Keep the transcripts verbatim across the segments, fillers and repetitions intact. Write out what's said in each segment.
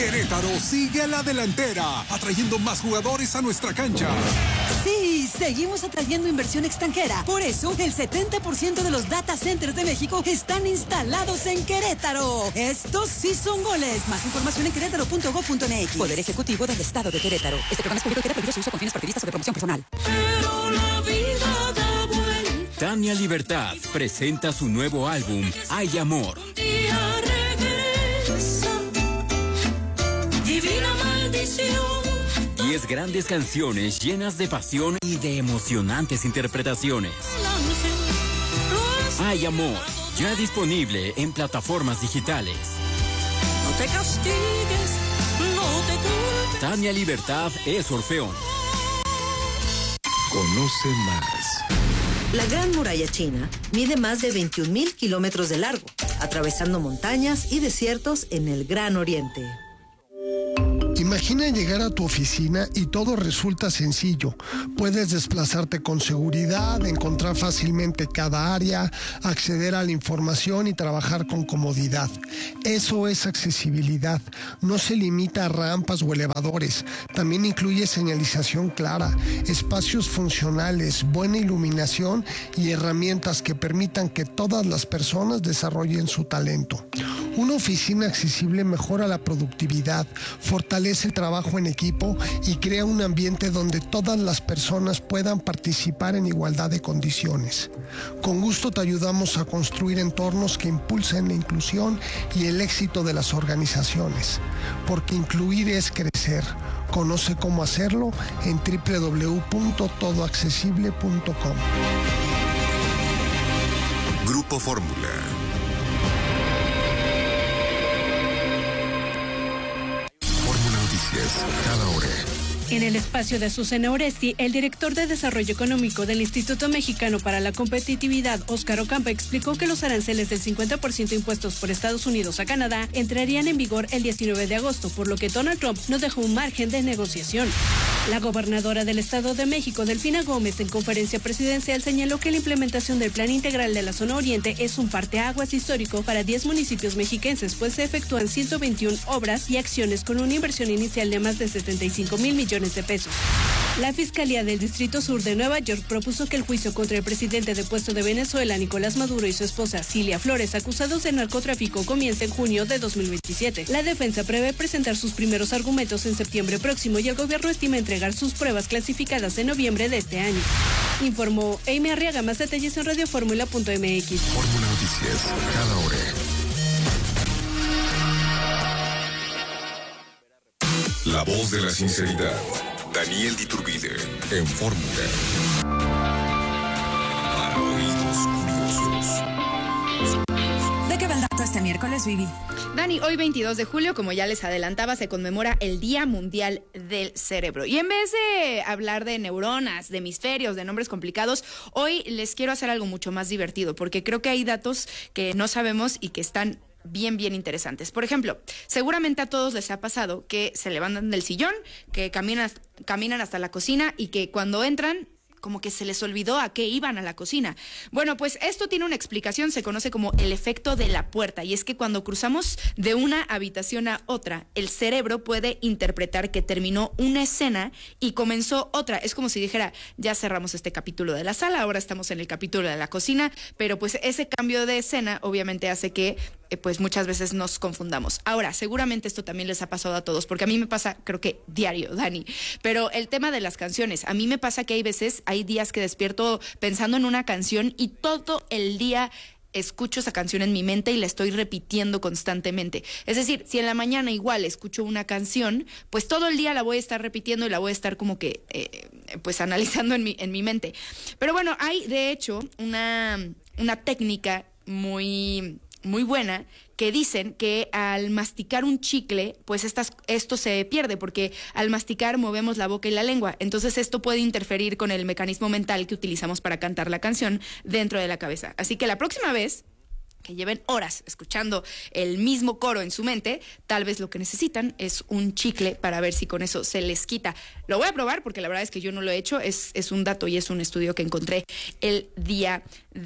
Querétaro sigue a la delantera, atrayendo más jugadores a nuestra cancha. Sí, seguimos atrayendo inversión extranjera. Por eso, el setenta por ciento de los data centers de México están instalados en Querétaro. Estos sí son goles. Más información en querétaro punto gob punto eme equis. Poder Ejecutivo del Estado de Querétaro. Este programa es público y queda prohibido su uso con fines partidistas o de promoción personal. Pero la vida da vuelta. Tania Libertad presenta su nuevo álbum, Hay Amor. Un día regresa, divina maldición. Diez grandes canciones llenas de pasión y de emocionantes interpretaciones. Hay Amor, ya disponible en plataformas digitales. No te castigues, no te culpes. Tania Libertad es Orfeón. Conoce más. La Gran Muralla China mide más de veintiún mil kilómetros de largo, atravesando montañas y desiertos en el Gran Oriente. Imagina llegar a tu oficina y todo resulta sencillo. Puedes desplazarte con seguridad, encontrar fácilmente cada área, acceder a la información y trabajar con comodidad. Eso es accesibilidad. No se limita a rampas o elevadores. También incluye señalización clara, espacios funcionales, buena iluminación y herramientas que permitan que todas las personas desarrollen su talento. Una oficina accesible mejora la productividad, fortalece el trabajo en equipo y crea un ambiente donde todas las personas puedan participar en igualdad de condiciones. Con gusto te ayudamos a construir entornos que impulsen la inclusión y el éxito de las organizaciones, porque incluir es crecer. Conoce cómo hacerlo en doble u doble u doble u punto todo accesible punto com. Grupo Fórmula. Cada hora. En el espacio de Azucena Oresti, el director de Desarrollo Económico del Instituto Mexicano para la Competitividad, Óscar Ocampo, explicó que los aranceles del cincuenta por ciento impuestos por Estados Unidos a Canadá entrarían en vigor el diecinueve de agosto, por lo que Donald Trump no dejó un margen de negociación. La gobernadora del Estado de México, Delfina Gómez, en conferencia presidencial señaló que la implementación del Plan Integral de la Zona Oriente es un parteaguas histórico para diez municipios mexiquenses, pues se efectúan ciento veintiuna obras y acciones con una inversión inicial de más de setenta y cinco mil millones de pesos. La Fiscalía del Distrito Sur de Nueva York propuso que el juicio contra el presidente depuesto de Venezuela, Nicolás Maduro, y su esposa, Cilia Flores, acusados de narcotráfico, comience en junio de dos mil veintisiete. La defensa prevé presentar sus primeros argumentos en septiembre próximo y el gobierno estima entregar sus pruebas clasificadas en noviembre de este año. Informó Amy Arriaga. Más detalles en radio fórmula punto eme equis. Fórmula Noticias, cada hora. La voz de la sinceridad. Daniel Diturbide, en Fórmula. Para oídos curiosos. ¿De qué va el dato este miércoles, Vivi? Dani, hoy veintidós de julio, como ya les adelantaba, se conmemora el Día Mundial del Cerebro. Y en vez de hablar de neuronas, de hemisferios, de nombres complicados, hoy les quiero hacer algo mucho más divertido, porque creo que hay datos que no sabemos y que están bien, bien interesantes. Por ejemplo, seguramente a todos les ha pasado que se levantan del sillón, que caminan, caminan hasta la cocina y que cuando entran, como que se les olvidó a qué iban a la cocina. Bueno, pues esto tiene una explicación, se conoce como el efecto de la puerta, y es que cuando cruzamos de una habitación a otra, el cerebro puede interpretar que terminó una escena y comenzó otra. Es como si dijera, ya cerramos este capítulo de la sala, ahora estamos en el capítulo de la cocina, pero pues ese cambio de escena obviamente hace que eh, pues muchas veces nos confundamos. Ahora, seguramente esto también les ha pasado a todos, porque a mí me pasa, creo que diario, Dani, pero el tema de las canciones, a mí me pasa que hay veces, hay días que despierto pensando en una canción y todo el día escucho esa canción en mi mente y la estoy repitiendo constantemente. Es decir, si en la mañana igual escucho una canción, pues todo el día la voy a estar repitiendo y la voy a estar como que eh, pues analizando en mi, en mi mente. Pero bueno, hay de hecho una, una técnica muy... muy buena, que dicen que al masticar un chicle, pues estas, esto se pierde, porque al masticar movemos la boca y la lengua, entonces esto puede interferir con el mecanismo mental que utilizamos para cantar la canción dentro de la cabeza. Así que la próxima vez que lleven horas escuchando el mismo coro en su mente, tal vez lo que necesitan es un chicle para ver si con eso se les quita. Lo voy a probar porque la verdad es que yo no lo he hecho, es, es un dato y es un estudio que encontré el día de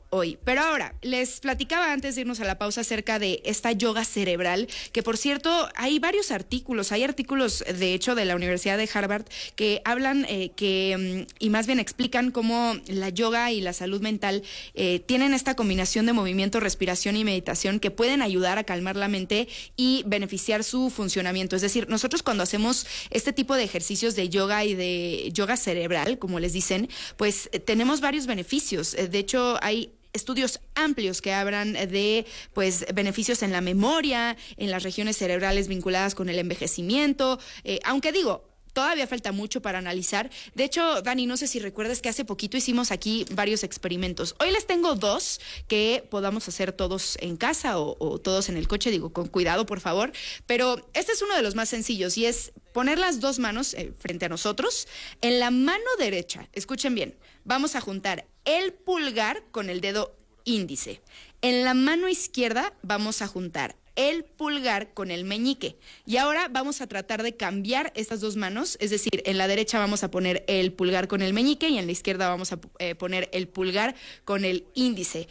hoy. Pero ahora, les platicaba antes de irnos a la pausa acerca de esta yoga cerebral, que por cierto, hay varios artículos, hay artículos de hecho de la Universidad de Harvard que hablan eh, que, y más bien explican cómo la yoga y la salud mental eh, tienen esta combinación de movimiento, respiración y meditación que pueden ayudar a calmar la mente y beneficiar su funcionamiento. Es decir, nosotros cuando hacemos este tipo de ejercicios de yoga y de yoga cerebral, como les dicen, pues eh, tenemos varios beneficios. Eh, de hecho, hay estudios amplios que hablan de pues beneficios en la memoria, en las regiones cerebrales vinculadas con el envejecimiento, eh, aunque digo, todavía falta mucho para analizar. De hecho, Dani, no sé si recuerdas que hace poquito hicimos aquí varios experimentos. Hoy les tengo dos que podamos hacer todos en casa o, o todos en el coche, digo, con cuidado, por favor. Pero este es uno de los más sencillos y es poner las dos manos eh, frente a nosotros. En la mano derecha, escuchen bien, vamos a juntar el pulgar con el dedo índice. En la mano izquierda vamos a juntar el pulgar con el meñique. Y ahora vamos a tratar de cambiar estas dos manos, es decir, en la derecha vamos a poner el pulgar con el meñique y en la izquierda vamos a eh, poner el pulgar con el índice.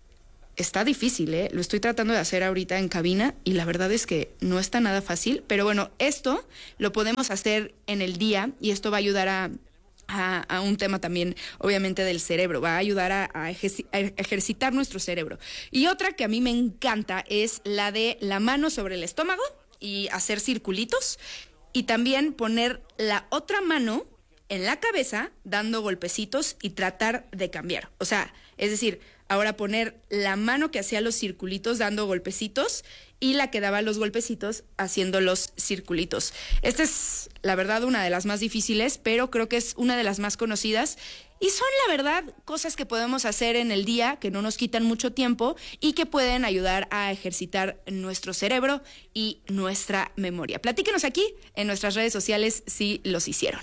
Está difícil, ¿eh? Lo estoy tratando de hacer ahorita en cabina y la verdad es que no está nada fácil, pero bueno, esto lo podemos hacer en el día y esto va a ayudar a A, a un tema también, obviamente, del cerebro. Va a ayudar a, a, ejerci- a ejercitar nuestro cerebro. Y otra que a mí me encanta es la de la mano sobre el estómago y hacer circulitos. Y también poner la otra mano en la cabeza dando golpecitos y tratar de cambiar. O sea, es decir, ahora poner la mano que hacía los circulitos dando golpecitos y la que daba los golpecitos haciendo los circulitos. Esta es, la verdad, una de las más difíciles, pero creo que es una de las más conocidas. Y son, la verdad, cosas que podemos hacer en el día, que no nos quitan mucho tiempo y que pueden ayudar a ejercitar nuestro cerebro y nuestra memoria. Platíquenos aquí en nuestras redes sociales si los hicieron.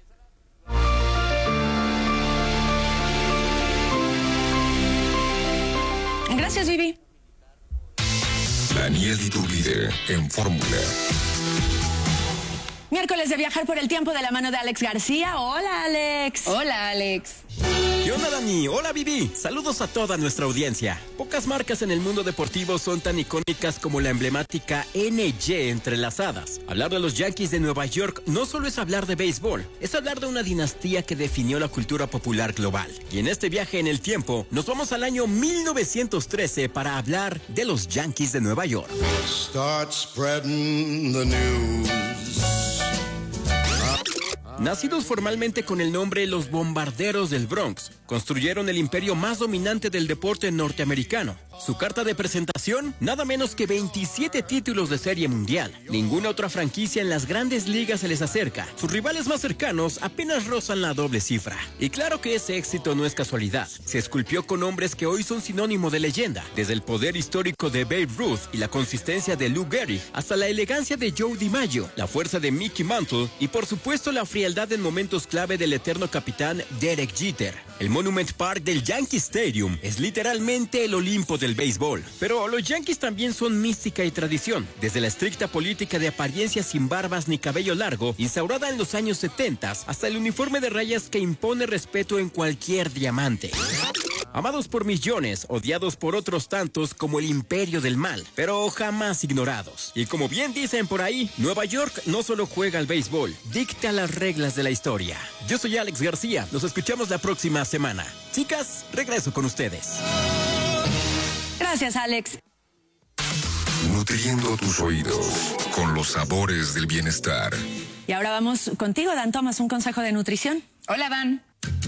Gracias, Vivi. Daniel Iturbide en Fórmula. Miércoles de viajar por el tiempo de la mano de Alex García. Hola, Alex. Hola, Alex. ¿Qué onda, Dani? Hola, Vivi. Saludos a toda nuestra audiencia. Pocas marcas en el mundo deportivo son tan icónicas como la emblemática N Y entrelazadas. Hablar de los Yankees de Nueva York no solo es hablar de béisbol, es hablar de una dinastía que definió la cultura popular global. Y en este viaje en el tiempo, nos vamos al año mil novecientos trece para hablar de los Yankees de Nueva York. Start spreading the news. Nacidos formalmente con el nombre Los Bombarderos del Bronx, construyeron el imperio más dominante del deporte norteamericano. Su carta de presentación, nada menos que veintisiete títulos de serie mundial. Ninguna otra franquicia en las grandes ligas se les acerca. Sus rivales más cercanos apenas rozan la doble cifra. Y claro que ese éxito no es casualidad. Se esculpió con hombres que hoy son sinónimo de leyenda. Desde el poder histórico de Babe Ruth y la consistencia de Lou Gehrig, hasta la elegancia de Joe DiMaggio, la fuerza de Mickey Mantle y por supuesto la frialdad en momentos clave del eterno capitán Derek Jeter. El Monument Park del Yankee Stadium es literalmente el Olimpo del béisbol. Pero los Yankees también son mística y tradición. Desde la estricta política de apariencia sin barbas ni cabello largo, instaurada en los años setenta, hasta el uniforme de rayas que impone respeto en cualquier diamante. Amados por millones, odiados por otros tantos como el imperio del mal, pero jamás ignorados. Y como bien dicen por ahí, Nueva York no solo juega al béisbol, dicta las reglas de la historia. Yo soy Alex García, nos escuchamos la próxima semana. Chicas, regreso con ustedes. Gracias, Alex. Nutriendo tus oídos con los sabores del bienestar. Y ahora vamos contigo, Dan Thomas, un consejo de nutrición. Hola, Dan.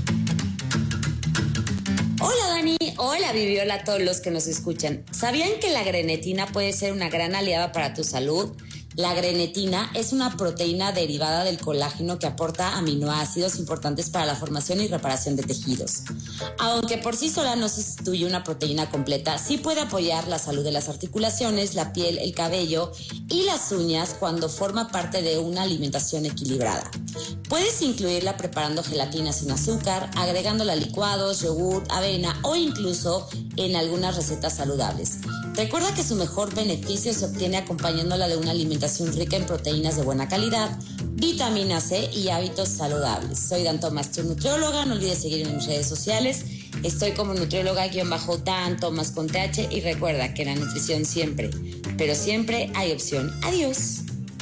Hola Dani, hola Vivi, hola a todos los que nos escuchan. ¿Sabían que la grenetina puede ser una gran aliada para tu salud? La grenetina es una proteína derivada del colágeno que aporta aminoácidos importantes para la formación y reparación de tejidos. Aunque por sí sola no sustituye una proteína completa, sí puede apoyar la salud de las articulaciones, la piel, el cabello y las uñas cuando forma parte de una alimentación equilibrada. Puedes incluirla preparando gelatina sin azúcar, agregándola a licuados, yogur, avena o incluso en algunas recetas saludables. Recuerda que su mejor beneficio se obtiene acompañándola de una alimentación rica en proteínas de buena calidad, vitamina C y hábitos saludables. Soy Dan Thomas, tu nutrióloga. No olvides seguirme en mis redes sociales. Estoy como nutrióloga guión bajo Dan Thomas con T H y recuerda que la nutrición siempre, pero siempre hay opción. Adiós.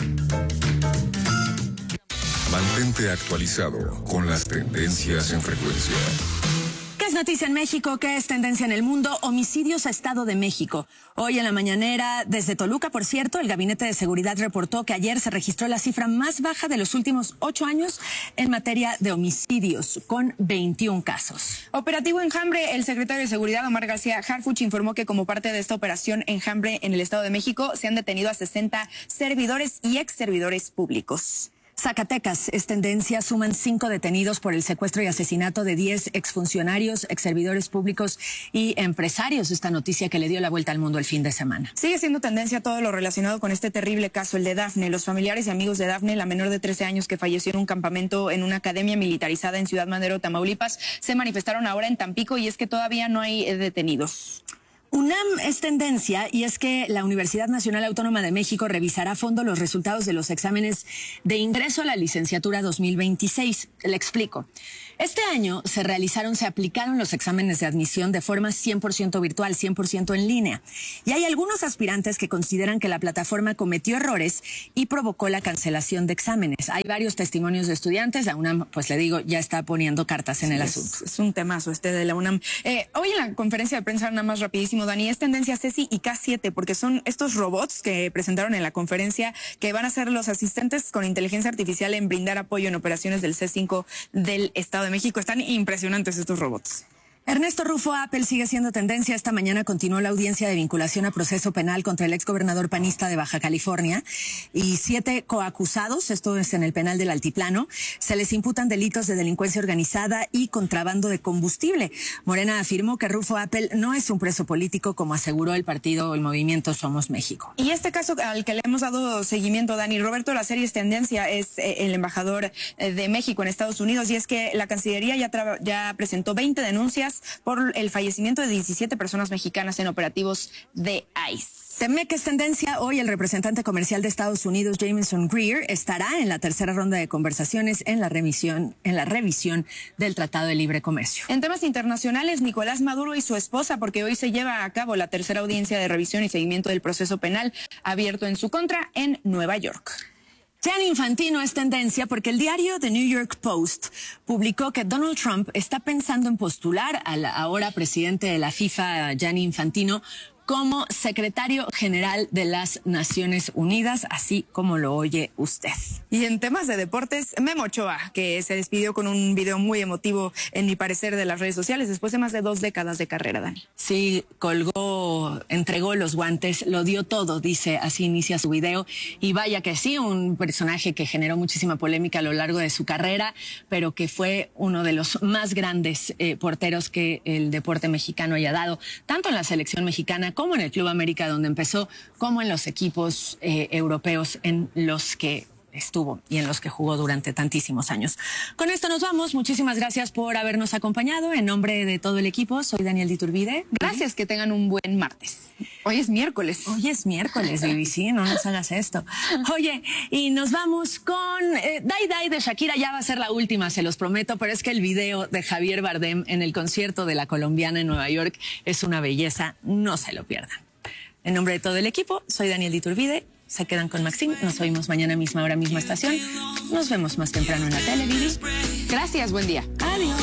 Mantente actualizado con las tendencias en frecuencia. ¿Qué es noticia en México? ¿Qué es tendencia en el mundo? Homicidios a Estado de México. Hoy en la mañanera, desde Toluca, por cierto, el Gabinete de Seguridad reportó que ayer se registró la cifra más baja de los últimos ocho años en materia de homicidios, con veintiún casos. Operativo Enjambre. El secretario de Seguridad, Omar García Harfuch, informó que como parte de esta operación Enjambre en el Estado de México se han detenido a sesenta servidores y ex servidores públicos. Zacatecas es tendencia, suman cinco detenidos por el secuestro y asesinato de diez exfuncionarios, exservidores públicos y empresarios. Esta noticia que le dio la vuelta al mundo el fin de semana. Sigue siendo tendencia todo lo relacionado con este terrible caso, el de Dafne. Los familiares y amigos de Dafne, la menor de trece años que falleció en un campamento en una academia militarizada en Ciudad Madero, Tamaulipas, se manifestaron ahora en Tampico y es que todavía no hay detenidos. UNAM es tendencia y es que la Universidad Nacional Autónoma de México revisará a fondo los resultados de los exámenes de ingreso a la licenciatura dos mil veintiséis. Le explico. Este año se realizaron, se aplicaron los exámenes de admisión de forma cien por ciento virtual, cien por ciento en línea. Y hay algunos aspirantes que consideran que la plataforma cometió errores y provocó la cancelación de exámenes. Hay varios testimonios de estudiantes. La UNAM, pues le digo, ya está poniendo cartas en el es, asunto. Es un temazo este de la UNAM. Eh, hoy en la conferencia de prensa, nada más rapidísimo, Dani, es tendencia Ceci y K siete, porque son estos robots que presentaron en la conferencia que van a ser los asistentes con inteligencia artificial en brindar apoyo en operaciones del C cinco del Estado de México. Están impresionantes estos robots. Ernesto Rufo, Apple sigue siendo tendencia. Esta mañana continuó la audiencia de vinculación a proceso penal contra el exgobernador panista de Baja California y siete coacusados, esto es en el penal del Altiplano, se les imputan delitos de delincuencia organizada y contrabando de combustible. Morena afirmó que Rufo Apple no es un preso político, como aseguró el partido, el movimiento Somos México. Y este caso al que le hemos dado seguimiento, Dani, Roberto, la serie es tendencia, es eh, el embajador eh, de México en Estados Unidos, y es que la Cancillería ya, ya presentó veinte denuncias por el fallecimiento de diecisiete personas mexicanas en operativos de ICE. Temec es tendencia. Hoy el representante comercial de Estados Unidos, Jameson Greer, estará en la tercera ronda de conversaciones en la revisión, en la revisión del Tratado de Libre Comercio. En temas internacionales, Nicolás Maduro y su esposa, porque hoy se lleva a cabo la tercera audiencia de revisión y seguimiento del proceso penal abierto en su contra en Nueva York. Gianni Infantino es tendencia porque el diario The New York Post publicó que Donald Trump está pensando en postular al ahora presidente de la FIFA, Gianni Infantino, como secretario general de las Naciones Unidas, así como lo oye usted. Y en temas de deportes, Memo Ochoa, que se despidió con un video muy emotivo, en mi parecer, de las redes sociales, después de más de dos décadas de carrera, Dani. Sí, colgó, entregó los guantes, lo dio todo, dice, así inicia su video. Y vaya que sí, un personaje que generó muchísima polémica a lo largo de su carrera, pero que fue uno de los más grandes eh, porteros que el deporte mexicano haya dado, tanto en la selección mexicana como en el Club América, donde empezó, como en los equipos eh, europeos en los que estuvo y en los que jugó durante tantísimos años. Con esto nos vamos. Muchísimas gracias por habernos acompañado. En nombre de todo el equipo, soy Daniel Diturbide. Gracias, que tengan un buen martes. Hoy es miércoles. Hoy es miércoles, B B C, no nos hagas esto. Oye, y nos vamos con eh, Dai Dai de Shakira. Ya va a ser la última, se los prometo, pero es que el video de Javier Bardem en el concierto de la colombiana en Nueva York es una belleza. No se lo pierdan. En nombre de todo el equipo, soy Daniel Diturbide. Se quedan con Maxine. Nos oímos mañana misma hora, misma estación. Nos vemos más temprano en la tele, Vivi. Gracias, buen día. Adiós.